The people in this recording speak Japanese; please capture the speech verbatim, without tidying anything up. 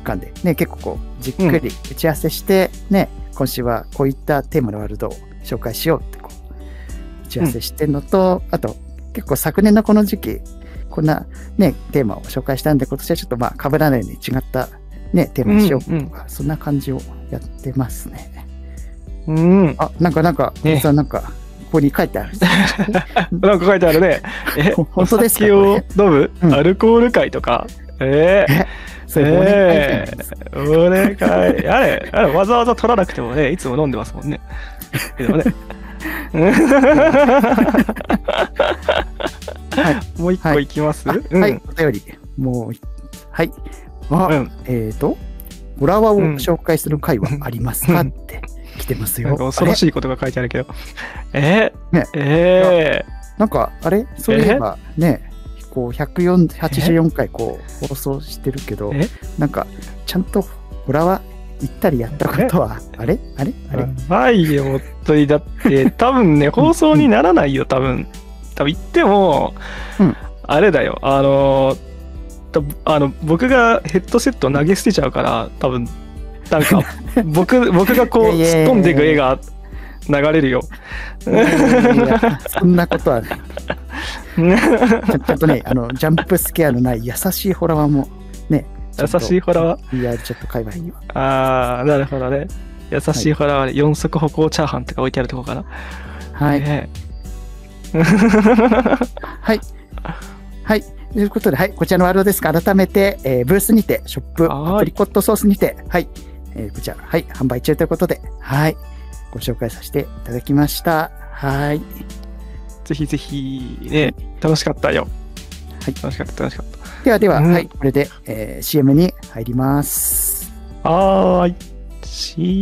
間でね、結構こうじっくり打ち合わせしてね、うん、今週はこういったテーマのワールドを紹介しようってこう打ち合わせしてるのと、うん、あと結構昨年のこの時期こんなねテーマを紹介したんで、今年はちょっとまあ被らないように違ったねテーマにしようとか、うんうん、そんな感じをやってますね。 うん。 あ、なんかなんか、ね、さんなんかここに書いてある。 なんか書いてあるね。え、 本当ですか？ お酒を飲む、うん、アルコール会とか。えー、 えそれ忘年会じゃないですか。 忘年会、あれ、あれわざわざ取らなくてもね、いつも飲んでますもんね。でもね。はい、もう一個いきます？ はい、 うん、 はい、お便りもうはい。あ、うん、えっ、ー、とホラワを紹介する会はありますか、うん、って来てますよ。 なんか恐ろしいことが書いてあるけど。えー、ね、 えー、なんかあれそういえばね、こうひゃくはちじゅうよんかいこう放送してるけど、なんかちゃんとホラワ行ったりやったことはあれあれあれないよ、本当に。だって多分ね放送にならないよ、多分。多分言っても、うん、あれだよ、あのあの僕がヘッドセット投げ捨てちゃうから、多分なんか僕僕がこう突っ込んでいく絵が流れるよ。 いやいやそんなことはない。ちゃんとね、あのジャンプスケアのない優しいホラワもね、 優しいホラワビーアール チャット界隈には。 ああ、なるほどね。優しいホラワでよん足歩行チャーハンとか置いてあるとこかな。 はい。 ね、 はい。はい。ということで、はい、こちらのワールドですが、改めて、えー、ブースにて、ショップ、アプリコットソースにて、はい、えー、こちら、はい、販売中ということで、はい、ご紹介させていただきました。はい。 ぜひぜひ、ね、楽しかったよ。はい、楽しかった、楽しかった。 ではでは、うん、はい、これで、えー、シーエム に入ります。 はーい。